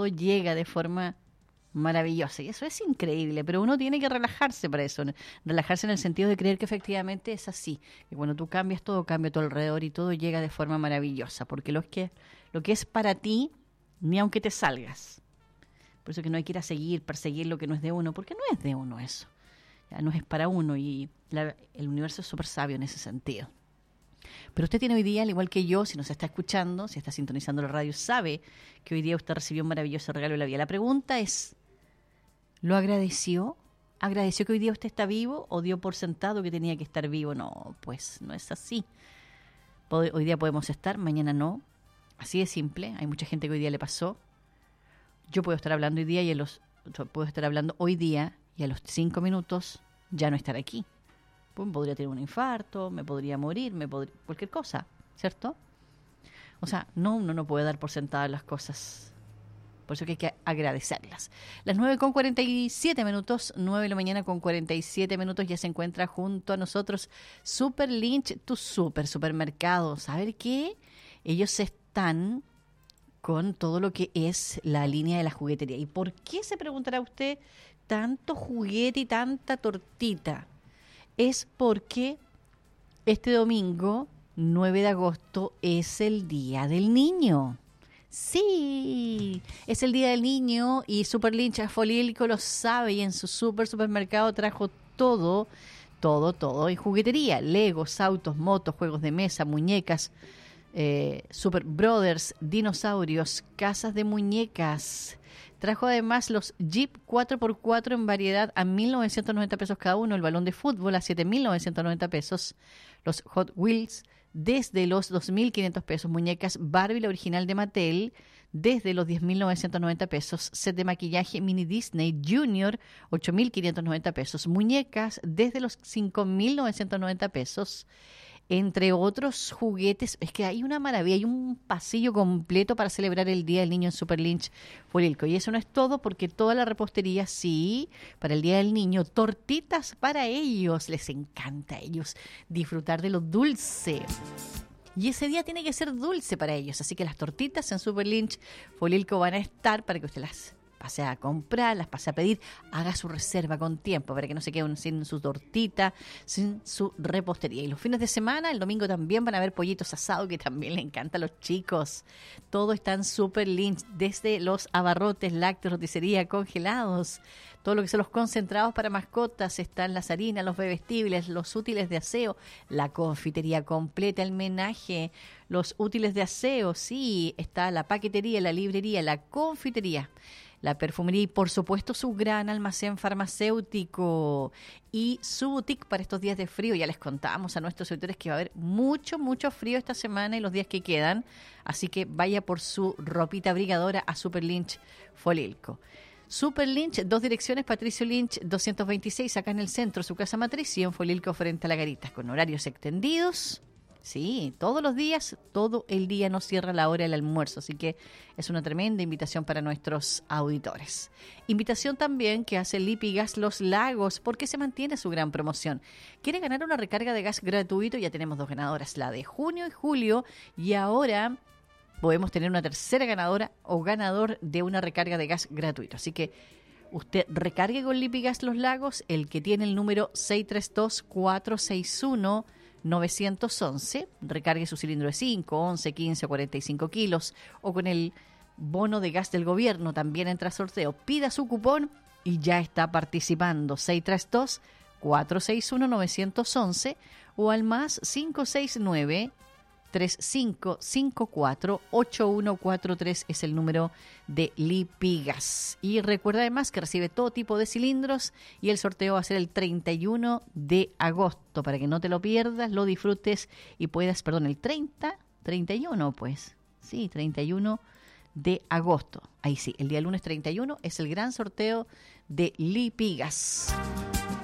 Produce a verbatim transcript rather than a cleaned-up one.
todo llega de forma maravillosa. Y eso es increíble, pero uno tiene que relajarse para eso. Relajarse en el sentido de creer que efectivamente es así. Que cuando tú cambias, todo cambia a tu alrededor y todo llega de forma maravillosa. Porque lo que, lo que es para ti, ni aunque te salgas. Por eso que no hay que ir a seguir, perseguir lo que no es de uno, porque no es de uno eso. Ya no es para uno y la, el universo es súper sabio en ese sentido. Pero usted tiene hoy día, al igual que yo, si nos está escuchando, si está sintonizando la radio, sabe que hoy día usted recibió un maravilloso regalo de la vida. La pregunta es, ¿lo agradeció? ¿Agradeció que hoy día usted está vivo o dio por sentado que tenía que estar vivo? No, pues no es así. Hoy día podemos estar, mañana no. Así de simple. Hay mucha gente que hoy día le pasó. Yo puedo estar hablando hoy día y a los, puedo estar hablando hoy día y a los cinco minutos ya no estar aquí. Pues podría tener un infarto, me podría morir, me podría, cualquier cosa, ¿cierto? O sea, no, uno no puede dar por sentadas las cosas. Por eso que hay que agradecerlas. Las nueve con cuarenta y siete minutos, nueve de la mañana con cuarenta y siete minutos, ya se encuentra junto a nosotros Super Lynch, tu super supermercado. ¿Saber qué? Ellos están con todo lo que es la línea de la juguetería. ¿Y por qué, se preguntará usted, tanto juguete y tanta tortita? Es porque este domingo, nueve de agosto, es el Día del Niño. Sí, es el Día del Niño y Super Lynch Folílico lo sabe y en su super supermercado trajo todo, todo, todo en juguetería. Legos, autos, motos, juegos de mesa, muñecas, eh, Super Brothers, dinosaurios, casas de muñecas. Trajo además los Jeep cuatro por cuatro en variedad a mil novecientos noventa pesos cada uno, el balón de fútbol a siete mil novecientos noventa pesos, los Hot Wheels desde los dos mil quinientos pesos, muñecas Barbie, la original de Mattel, desde los diez mil novecientos noventa pesos, set de maquillaje Mini Disney Junior, ocho mil quinientos noventa pesos, muñecas desde los cinco mil novecientos noventa pesos, entre otros juguetes. Es que hay una maravilla, hay un pasillo completo para celebrar el Día del Niño en Super Lynch Folílico. Y eso no es todo, porque toda la repostería, sí, para el Día del Niño, tortitas para ellos, les encanta a ellos disfrutar de lo dulce. Y ese día tiene que ser dulce para ellos, así que las tortitas en Super Lynch Folílico van a estar para que usted las pase a comprar, las pase a pedir, haga su reserva con tiempo para que no se queden sin su tortita, sin su repostería. Y los fines de semana, el domingo también van a haber pollitos asados, que también le encanta a los chicos. Todo está en Super Lynch, desde los abarrotes, lácteos, roticería, congelados, todo lo que son los concentrados para mascotas, están las harinas, los bebestibles, los útiles de aseo, la confitería completa, el menaje, los útiles de aseo, sí, está la paquetería, la librería, la confitería, la perfumería y, por supuesto, su gran almacén farmacéutico y su boutique para estos días de frío. Ya les contamos a nuestros auditores que va a haber mucho, mucho frío esta semana y los días que quedan. Así que vaya por su ropita abrigadora a Super Lynch Folílico. Super Lynch, dos direcciones, Patricio Lynch doscientos veintiséis, acá en el centro, su casa matriz, y en Folílico frente a la Garita, con horarios extendidos. Sí, todos los días, todo el día no cierra la hora del almuerzo, así que es una tremenda invitación para nuestros auditores. Invitación también que hace Lipigas Los Lagos, porque se mantiene su gran promoción. ¿Quiere ganar una recarga de gas gratuito? Ya tenemos dos ganadoras, la de junio y julio, y ahora podemos tener una tercera ganadora o ganador de una recarga de gas gratuito. Así que usted recargue con Lipigas Los Lagos, el que tiene el número seis tres dos, cuatro seis uno, nueve uno uno, recargue su cilindro de cinco, once, quince o cuarenta y cinco kilos, o con el bono de gas del gobierno también entra sorteo. Pida su cupón y ya está participando. seis tres dos, cuatro seis uno, nueve uno uno o al más cinco seis nueve, tres cinco cinco cuatro, ocho uno cuatro tres es el número de Lipigas. Y recuerda además que recibe todo tipo de cilindros y el sorteo va a ser el treinta y uno de agosto, para que no te lo pierdas, lo disfrutes y puedas, perdón, el treinta, treinta y uno pues, sí, treinta y uno de agosto. Ahí sí, el día lunes treinta y uno es el gran sorteo de Lipigas.